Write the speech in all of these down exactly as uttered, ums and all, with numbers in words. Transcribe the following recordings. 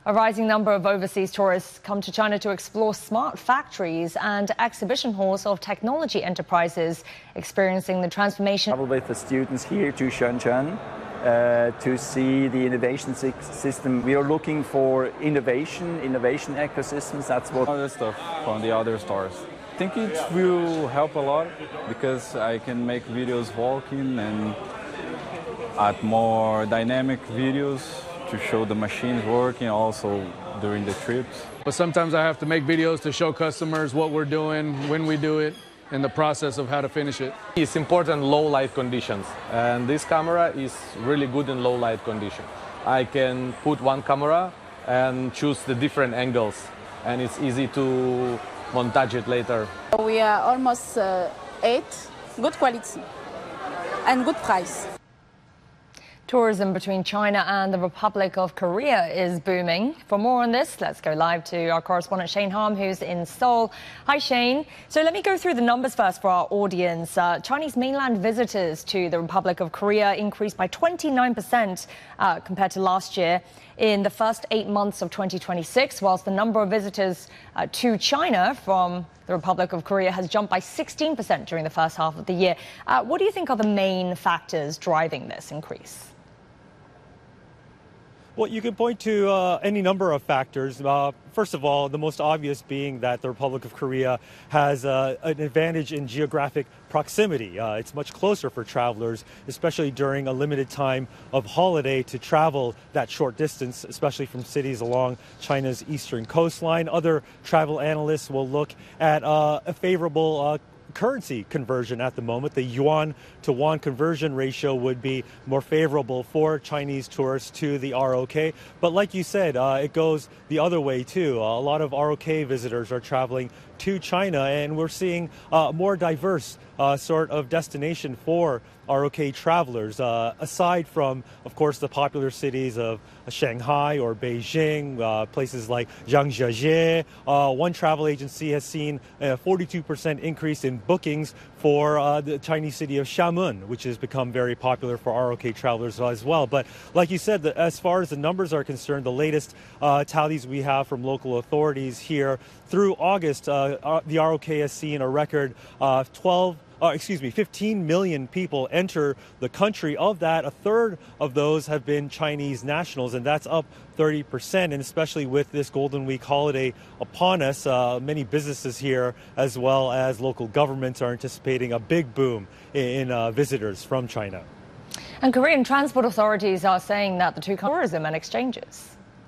A rising number of overseas tourists come to China to explore smart factories and exhibition halls of technology enterprises experiencing the transformation. Travel with the students here to Shenzhen uh, to see the innovation system. We are looking for innovation, innovation ecosystems. That's what other stuff from the other stores. I think it will help a lot because I can make videos walking and add more dynamic videos to show the machines working also during the trips. But sometimes I have to make videos to show customers what we're doing, when we do it, and the process of how to finish it. It's important low light conditions, and this camera is really good in low light condition. I can put one camera and choose the different angles, and it's easy to montage it later. We are almost uh, eight, good quality and good price. Tourism between China and the Republic of Korea is booming. For more on this, let's go live to our correspondent Shane Harm, who's in Seoul. Hi, Shane. So let me go through the numbers first for our audience. Uh, Chinese mainland visitors to the Republic of Korea increased by twenty-nine percent uh, compared to last year in the first eight months of twenty twenty-six, whilst the number of visitors uh, to China from the Republic of Korea has jumped by sixteen percent during the first half of the year. Uh, what do you think are the main factors driving this increase? Well, you can point to uh, any number of factors. Uh, first of all, the most obvious being that the Republic of Korea has uh, an advantage in geographic proximity. Uh, it's much closer for travelers, especially during a limited time of holiday, to travel that short distance, especially from cities along China's eastern coastline. Other travel analysts will look at uh, a favorable uh, currency conversion at the moment. The yuan to won conversion ratio would be more favorable for Chinese tourists to the R O K. But like you said, uh, it goes the other way too. Uh, a lot of R O K visitors are traveling to China, and we're seeing a more diverse uh, sort of destination for R O K travelers, uh, aside from, of course, the popular cities of Shanghai or Beijing, uh, places like Zhangjiajie. Uh, one travel agency has seen a forty-two percent increase in bookings for uh, the Chinese city of Xiamen, which has become very popular for R O K travelers as well. But like you said, the, as far as the numbers are concerned, the latest uh, tallies we have from local authorities here through August, uh, uh, the R O K has seen a record uh, twelve. Uh, excuse me, fifteen million people enter the country. Of that, a third of those have been Chinese nationals, and that's up thirty percent. And especially with this Golden Week holiday upon us, uh, many businesses here, as well as local governments, are anticipating a big boom in, in uh, visitors from China. And Korean transport authorities are saying that the two tourism and exchanges.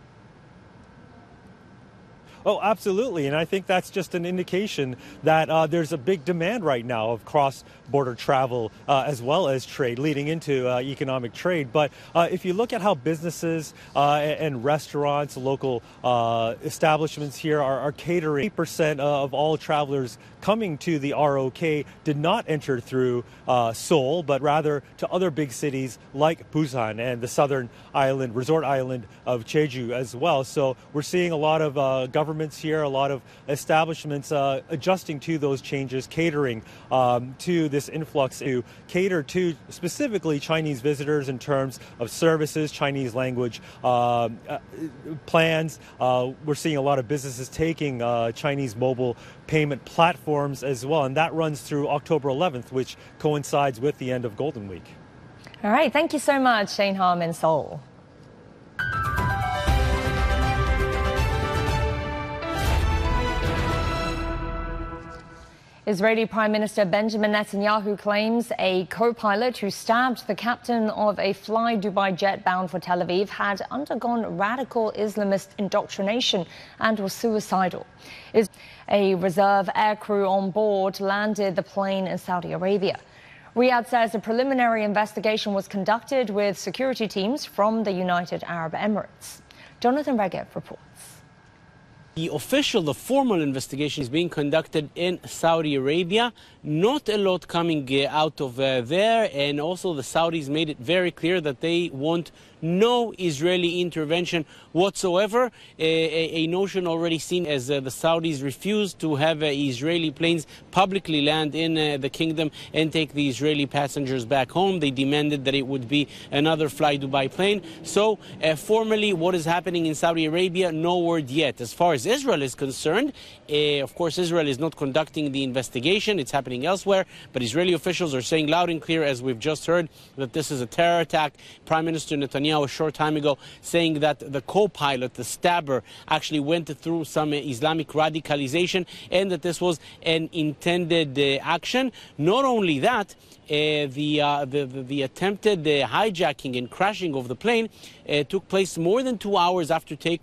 Oh, absolutely. And I think that's just an indication that uh, there's a big demand right now of cross-border travel uh, as well as trade, leading into uh, economic trade. But uh, if you look at how businesses uh, and restaurants, local uh, establishments here are, are catering, eight percent of all travelers coming to the R O K did not enter through uh, Seoul, but rather to other big cities like Busan and the southern island, resort island of Jeju as well. So we're seeing a lot of uh, government here, a lot of establishments uh, adjusting to those changes, catering um, to this influx, to cater to specifically Chinese visitors in terms of services, Chinese language uh, uh, plans. Uh, we're seeing a lot of businesses taking uh, Chinese mobile payment platforms as well, and that runs through October eleventh, which coincides with the end of Golden Week. All right, thank you so much, Shane Harm in Seoul. Israeli Prime Minister Benjamin Netanyahu claims a co-pilot who stabbed the captain of a Fly Dubai jet bound for Tel Aviv had undergone radical Islamist indoctrination and was suicidal. A reserve aircrew on board landed the plane in Saudi Arabia. Riyadh says a preliminary investigation was conducted with security teams from the United Arab Emirates. Jonathan Regev reports. The official, the formal investigation is being conducted in Saudi Arabia. Not a lot coming uh, out of uh, there, and also the Saudis made it very clear that they want no Israeli intervention whatsoever, a, a, a notion already seen as uh, the Saudis refused to have uh, Israeli planes publicly land in uh, the kingdom and take the Israeli passengers back home. They demanded that it would be another Fly Dubai plane. So uh, formally, what is happening in Saudi Arabia, no word yet. As far as Israel is concerned, uh, of course, Israel is not conducting the investigation. It's happening elsewhere. But Israeli officials are saying loud and clear, as we've just heard, that this is a terror attack. Prime Minister Netanyahu a short time ago saying that the co-pilot, the stabber, actually went through some Islamic radicalization and that this was an intended uh, action. Not only that, Uh, the, uh, the, the the attempted uh, hijacking and crashing of the plane uh, took place more than two hours after takeoff.